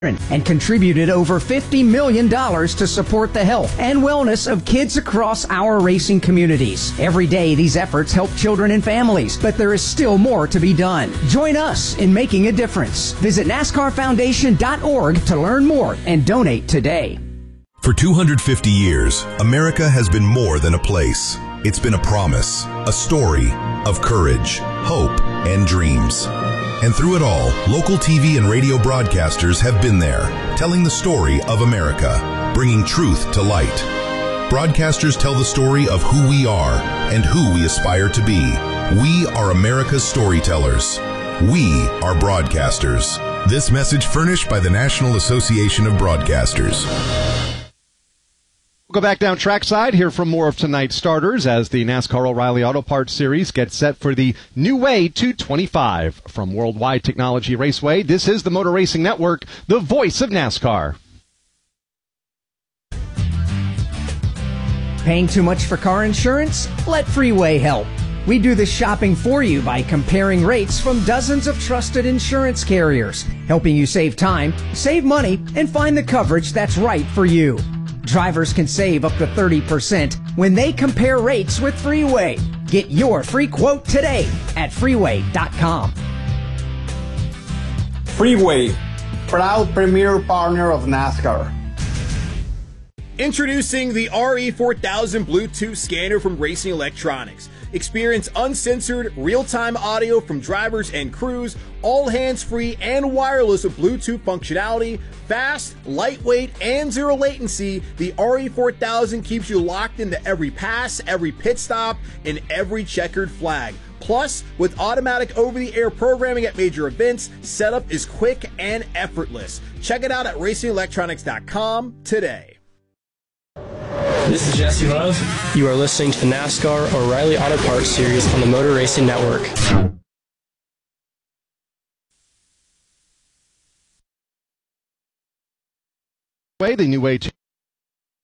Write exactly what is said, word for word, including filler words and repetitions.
and contributed over fifty million dollars to support the health and wellness of kids across our racing communities. Every day, these efforts help children and families, but there is still more to be done. Join us in making a difference. Visit NASCAR Foundation dot org to learn more and donate today. For two hundred fifty years, America has been more than a place. It's been a promise, a story of courage, hope, and dreams. And through it all, local T V and radio broadcasters have been there, telling the story of America, bringing truth to light. Broadcasters tell the story of who we are and who we aspire to be. We are America's storytellers. We are broadcasters. This message furnished by the National Association of Broadcasters. We'll go back down trackside, hear from more of tonight's starters as the NASCAR O'Reilly Auto Parts Series gets set for the New Way two twenty-five. From Worldwide Technology Raceway, this is the Motor Racing Network, the voice of NASCAR. Paying too much for car insurance? Let Freeway help. We do the shopping for you by comparing rates from dozens of trusted insurance carriers, helping you save time, save money, and find the coverage that's right for you. Drivers can save up to thirty percent when they compare rates with Freeway. Get your free quote today at freeway dot com. Freeway, proud premier partner of NASCAR. Introducing the R E four thousand Bluetooth scanner from Racing Electronics. Experience uncensored, real-time audio from drivers and crews, all hands-free and wireless with Bluetooth functionality, fast, lightweight, and zero latency. The R E four thousand keeps you locked into every pass, every pit stop, and every checkered flag. Plus, with automatic over-the-air programming at major events, setup is quick and effortless. Check it out at racing electronics dot com today. This is Jesse Love. You are listening to the NASCAR O'Reilly Auto Parts Series on the Motor Racing Network. The New Way